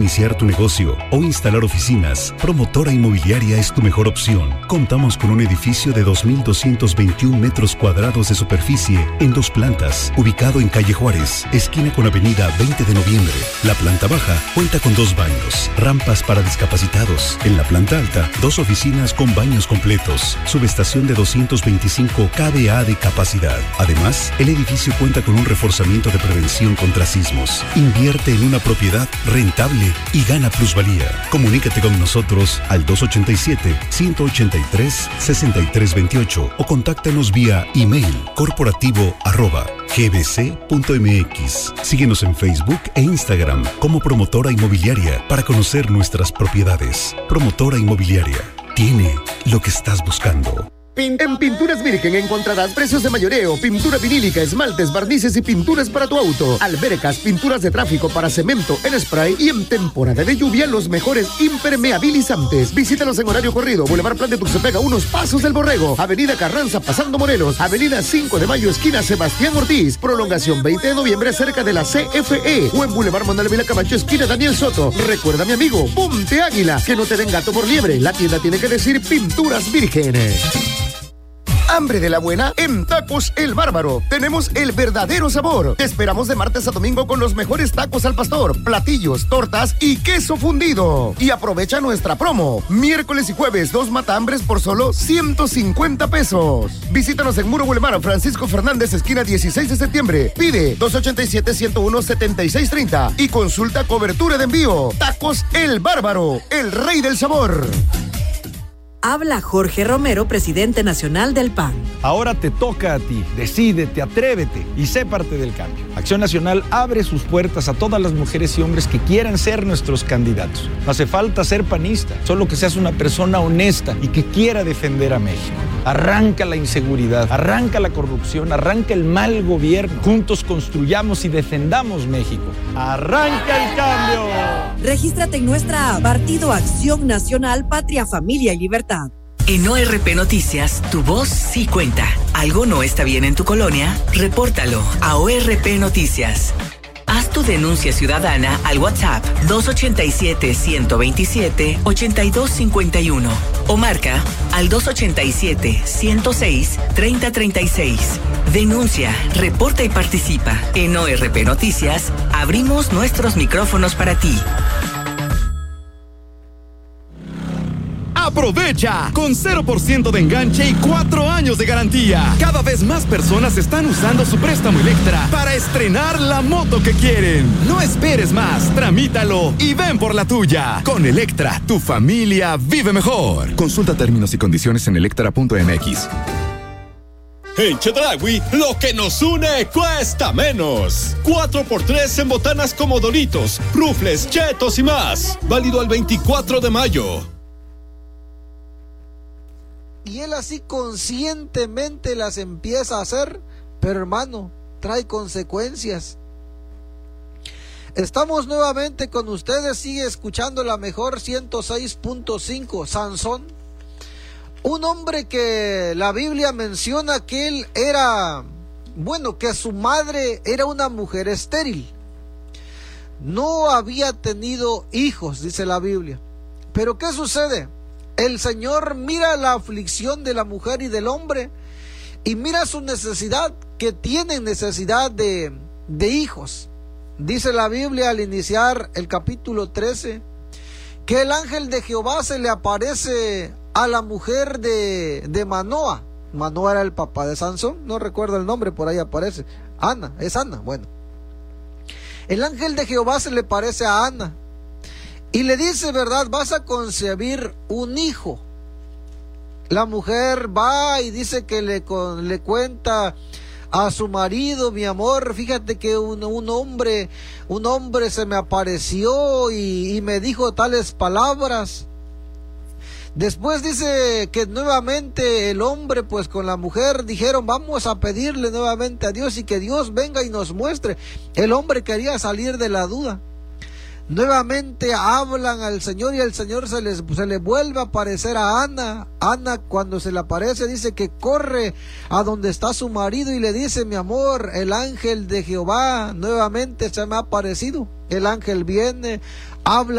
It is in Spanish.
iniciar tu negocio o instalar oficinas, Promotora Inmobiliaria es tu mejor opción. Contamos con un edificio de 2.221 metros cuadrados de superficie en 2 plantas, ubicado en calle Juárez, esquina con avenida 20 de noviembre. La planta baja cuenta con 2 baños, rampas para discapacitados. En la planta alta, 2 oficinas con baños completos, subestación de 225 kVA de capacidad. Además, el edificio cuenta con un reforzamiento de prevención contra sismos. Invierte en una propiedad rentable y gana plusvalía. Comunícate con nosotros al 287-183-6328 o contáctanos vía email corporativo@gbc.mx. Síguenos en Facebook e Instagram como Promotora Inmobiliaria para conocer nuestras propiedades. Promotora Inmobiliaria tiene lo que estás buscando. En Pinturas Virgen encontrarás precios de mayoreo, pintura vinílica, esmaltes, barnices y pinturas para tu auto, albercas, pinturas de tráfico para cemento en spray y en temporada de lluvia los mejores impermeabilizantes. Visítanos en horario corrido, Boulevard Plan de Tuxtepec, a unos pasos del Borrego, Avenida Carranza pasando Morelos, Avenida 5 de Mayo esquina Sebastián Ortiz, prolongación 20 de noviembre cerca de la CFE o en Boulevard Manuel Vila Camacho esquina Daniel Soto. Recuerda, mi amigo, ponte águila, que no te den gato por liebre. La tienda tiene que decir Pinturas Virgen. Hambre de la buena en Tacos El Bárbaro. Tenemos el verdadero sabor. Te esperamos de martes a domingo con los mejores tacos al pastor, platillos, tortas y queso fundido. Y aprovecha nuestra promo. Miércoles y jueves, 2 matahambres por solo 150 pesos. Visítanos en Muro Boulevard Francisco Fernández, esquina 16 de septiembre. Pide 287-101-7630 y consulta cobertura de envío. Tacos El Bárbaro, el rey del sabor. Habla Jorge Romero, presidente nacional del PAN. Ahora te toca a ti. Decídete, atrévete y sé parte del cambio. Acción Nacional abre sus puertas a todas las mujeres y hombres que quieran ser nuestros candidatos. No hace falta ser panista, solo que seas una persona honesta y que quiera defender a México. Arranca la inseguridad, arranca la corrupción, arranca el mal gobierno. Juntos construyamos y defendamos México. ¡Arranca el cambio! Regístrate en nuestra app Partido Acción Nacional, Patria, Familia y Libertad. En ORP Noticias, tu voz sí cuenta. ¿Algo no está bien en tu colonia? Repórtalo a ORP Noticias. Haz tu denuncia ciudadana al WhatsApp 287-127-8251 o marca al 287-106-3036. Denuncia, reporta y participa. En ORP Noticias, abrimos nuestros micrófonos para ti. ¡Aprovecha! Con 0% de enganche y 4 años de garantía. Cada vez más personas están usando su préstamo Electra para estrenar la moto que quieren. No esperes más, tramítalo y ven por la tuya. Con Electra, tu familia vive mejor. Consulta términos y condiciones en electra.mx. En Chedraui, lo que nos une cuesta menos. 4x3 en botanas como Doritos, Rufles, Chetos y más. Válido al 24 de mayo. Y él así conscientemente las empieza a hacer, pero hermano, trae consecuencias. Estamos nuevamente con ustedes, sigue escuchando la mejor 106.5. Sansón, un hombre que la Biblia menciona que él era, que su madre era una mujer estéril. No había tenido hijos, dice la Biblia. Pero ¿qué sucede? El Señor mira la aflicción de la mujer y del hombre y mira su necesidad, que tienen necesidad de hijos. Dice la Biblia al iniciar el capítulo 13 que el ángel de Jehová se le aparece a la mujer de Manoa. Manoa era el papá de Sansón, no recuerdo el nombre, por ahí aparece. Ana, es Ana, bueno. El ángel de Jehová se le parece a Ana y le dice, ¿verdad? Vas a concebir un hijo. La mujer va y dice que le cuenta a su marido, mi amor, fíjate que un hombre se me apareció y me dijo tales palabras. Después dice que nuevamente el hombre pues con la mujer dijeron, vamos a pedirle nuevamente a Dios y que Dios venga y nos muestre. El hombre quería salir de la duda. Nuevamente hablan al Señor y el Señor se le vuelve a aparecer a Ana. Ana, cuando se le aparece, dice que corre a donde está su marido y le dice, mi amor, el ángel de Jehová nuevamente se me ha aparecido. El ángel viene, habla